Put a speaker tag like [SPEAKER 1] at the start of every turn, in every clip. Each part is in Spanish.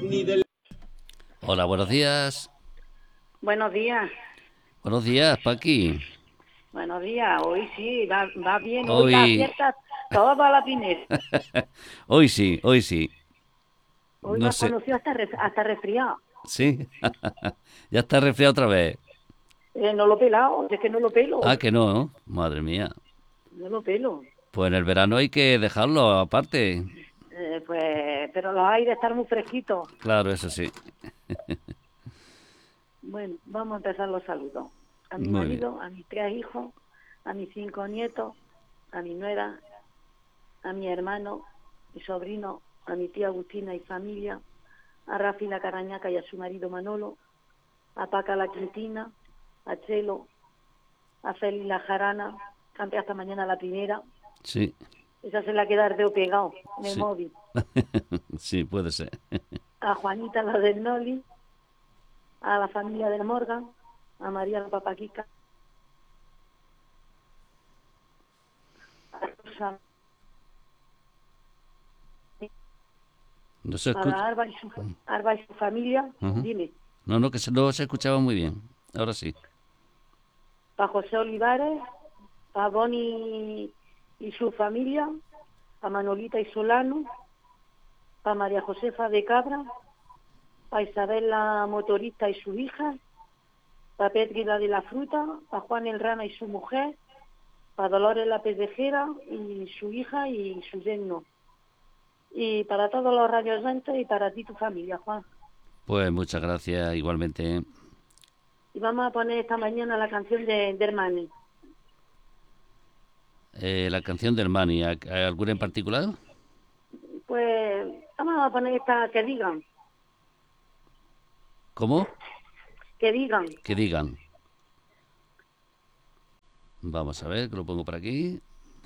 [SPEAKER 1] Hola, buenos días.
[SPEAKER 2] Buenos días,
[SPEAKER 1] Buenos días, Paqui.
[SPEAKER 2] buenos días. Hoy sí, va bien. Hoy la
[SPEAKER 1] Hoy,
[SPEAKER 2] acierta toda la primera.
[SPEAKER 1] hoy sí, hoy sí.
[SPEAKER 2] Hoy
[SPEAKER 1] No
[SPEAKER 2] me has
[SPEAKER 1] sé,
[SPEAKER 2] conocido hasta resfriado.
[SPEAKER 1] sí. Ya está resfriado otra vez.
[SPEAKER 2] No lo he pelado, es que no lo pelo.
[SPEAKER 1] Ah, que no, ¿no? Madre mía.
[SPEAKER 2] No lo pelo.
[SPEAKER 1] Pues en el verano hay que dejarlo aparte.
[SPEAKER 2] Pues, pero los aires están muy fresquitos.
[SPEAKER 1] Claro, eso sí.
[SPEAKER 2] Bueno, vamos a empezar los saludos. A mi
[SPEAKER 1] Muy bien.
[SPEAKER 2] marido, a mis 3 hijos, a mis 5 nietos, a mi nuera, a mi hermano, mi sobrino, a mi tía Agustina y familia, a Rafi la Carañaca y a su marido Manolo, a Paca la Quintina, a Chelo, a Félix la Jarana, cante hasta mañana la primera.
[SPEAKER 1] Sí,
[SPEAKER 2] Esa se la queda el dedo pegado en el
[SPEAKER 1] sí.
[SPEAKER 2] móvil.
[SPEAKER 1] Sí, puede ser.
[SPEAKER 2] A Juanita la del Noli, a la familia del Morgan, a María la Papaquica, a Rosa,
[SPEAKER 1] No se escucha.
[SPEAKER 2] para Arba y su familia,
[SPEAKER 1] Ujú.
[SPEAKER 2] dime,
[SPEAKER 1] No, no, no se escuchaba muy bien. Ahora sí.
[SPEAKER 2] para José Olivares, para Boni y su familia, para Manolita y Solano, para María Josefa de Cabra, para Isabel la motorista y su hija, para Petri la de la fruta, para Juan el Rana y su mujer, para Dolores la Pedejera y su hija y su yerno. Y para todos los radioyentes y para ti tu familia, Juan.
[SPEAKER 1] Pues muchas gracias igualmente.
[SPEAKER 2] Y vamos a poner esta mañana la canción de Hermani.
[SPEAKER 1] La canción del Mani, ¿alguna en particular?
[SPEAKER 2] Pues vamos a poner esta
[SPEAKER 1] ¿Cómo?
[SPEAKER 2] que digan.
[SPEAKER 1] Que digan. Vamos a ver, que lo pongo por aquí.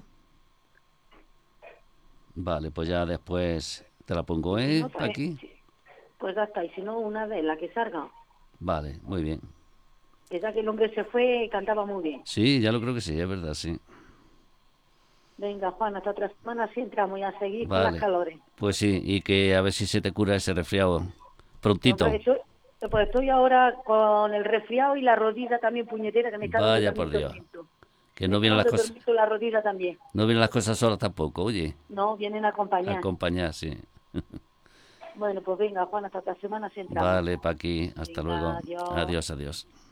[SPEAKER 1] Vale, pues ya después te la pongo,
[SPEAKER 2] Y si no, pues,
[SPEAKER 1] Aquí.
[SPEAKER 2] pues ya está. Y si no, una vez la que salga.
[SPEAKER 1] Vale, muy bien.
[SPEAKER 2] Que ya que el hombre se fue, cantaba muy bien.
[SPEAKER 1] Sí, ya lo creo que sí, es verdad, sí.
[SPEAKER 2] Venga, Juan, hasta otra semana sí entramos y a seguir con las
[SPEAKER 1] Vale.
[SPEAKER 2] calores.
[SPEAKER 1] Pues sí, y que a ver si se te cura ese resfriado prontito.
[SPEAKER 2] Hombre, estoy ahora con el resfriado y la rodilla también puñetera, que me está dando
[SPEAKER 1] Vaya por
[SPEAKER 2] también
[SPEAKER 1] Dios.
[SPEAKER 2] tormento.
[SPEAKER 1] Que
[SPEAKER 2] Me
[SPEAKER 1] no
[SPEAKER 2] está
[SPEAKER 1] vienen las
[SPEAKER 2] dando
[SPEAKER 1] cosas,
[SPEAKER 2] tormento la rodilla también.
[SPEAKER 1] no vienen las cosas solas tampoco, oye.
[SPEAKER 2] No, vienen a acompañar.
[SPEAKER 1] Acompañar, sí.
[SPEAKER 2] Bueno, pues venga, Juan, hasta otra semana sí entramos.
[SPEAKER 1] Vale, Paqui, hasta
[SPEAKER 2] Venga,
[SPEAKER 1] luego.
[SPEAKER 2] adiós.
[SPEAKER 1] Adiós, adiós.